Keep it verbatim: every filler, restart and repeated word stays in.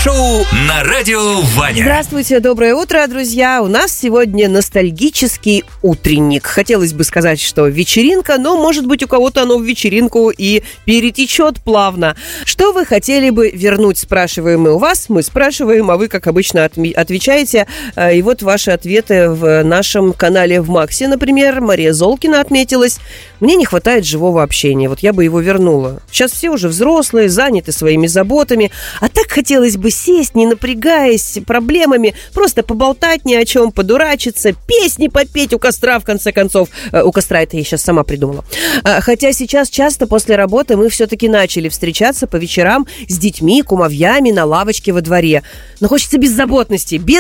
Шоу на радио Ваня. Здравствуйте, доброе утро, друзья. У нас сегодня ностальгический утренник. Хотелось бы сказать, что вечеринка, но, может быть, у кого-то оно в вечеринку и перетечет плавно. Что вы хотели бы вернуть, спрашиваем мы у вас. Мы спрашиваем, а вы, как обычно, отми- отвечаете. И вот ваши ответы в нашем канале в Максе, например. Мария Золкина отметилась. Мне не хватает живого общения. Вот я бы его вернула. Сейчас все уже взрослые, заняты своими заботами. А так хотелось бы сесть, не напрягаясь проблемами, просто поболтать ни о чем, подурачиться, песни попеть у костра, в конце концов. У костра это я сейчас сама придумала. Хотя сейчас часто после работы мы все-таки начали встречаться по вечерам с детьми, кумовьями на лавочке во дворе. Но хочется беззаботности, без